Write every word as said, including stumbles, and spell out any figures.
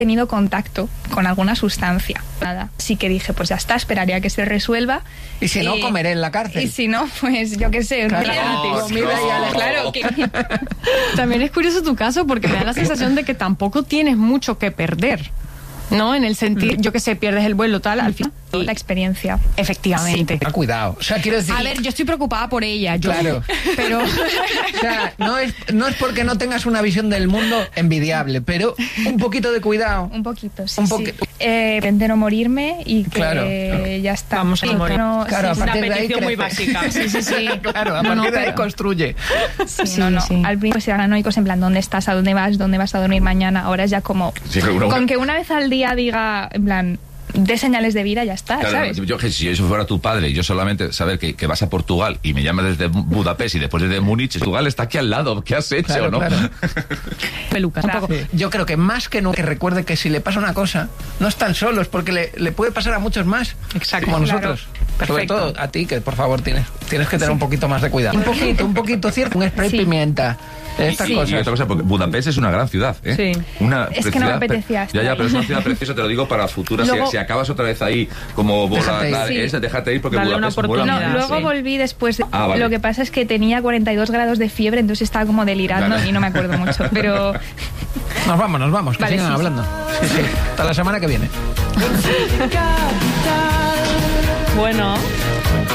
tenido contacto con alguna sustancia. Nada. Así que dije, pues ya está, esperaría que se resuelva. Y si no, comeré en la cárcel. Y si no, pues yo qué sé, un Claro. reality. Oh, comida y ale- Claro, que... También es curioso tu caso porque me da la sensación de que tampoco tienes mucho que perder, ¿no? En el sentido, yo que sé, pierdes el vuelo, tal, al final. la experiencia. Efectivamente. Ah, cuidado. O sea, quiero decir... A ver, yo estoy preocupada por ella, yo, Claro. pero... O sea, no es, no es porque no tengas una visión del mundo envidiable, pero un poquito de cuidado. Un poquito, sí, Un sí. poqui- Eh, de no morirme y que Claro, claro. ya está. Vamos a Sí, morir. no, Claro, a sí, partir Una de ahí petición muy crece. básica. Sí, sí, sí. Claro, a No, partir no, de ahí pero- construye. sí, Sí, no, no. sí. Al principio eran paranoicos en plan, ¿dónde estás? ¿A dónde vas? ¿Dónde vas a dormir mañana? Ahora es ya como... Sí, que una- Con que una vez al día diga, en plan, de señales de vida, ya está, Claro, ¿sabes? yo, que si eso fuera tu padre y yo solamente saber que, que vas a Portugal y me llamas desde Budapest y después desde Múnich, Portugal está aquí al lado, ¿qué has hecho, Claro, no? claro. Pelucas. Un poco. Sí. Yo creo que más que nunca que recuerde que si le pasa una cosa, no están solos, porque le, le puede pasar a muchos más. Exacto. Como Claro. nosotros. Sobre Perfecto. todo a ti, que por favor tienes, tienes que tener un poquito más de cuidado. Un poquito, un poquito, cierto. Un spray Sí. pimienta. Estas y, y cosas. otra cosa, porque Budapest es una gran ciudad, ¿eh? Sí. Una Es que no me ciudad pre- apetecía estar Ya, ya, ahí. pero es una ciudad preciosa, te lo digo para futuras. Si- Luego- si, acabas otra vez ahí como bola, Déjate ir. tal, Sí. es, déjate ir porque Dale una Budapest mola oportunidad. No, mucho. luego sí. volví después. de- Ah, vale. Lo que pasa es que tenía cuarenta y dos grados de fiebre, entonces estaba como delirando Vale. y no me acuerdo mucho. Pero Nos vamos, nos vamos, que Vale, sigan sí, sí. hablando. Sí, sí. Hasta la semana que viene. Bueno.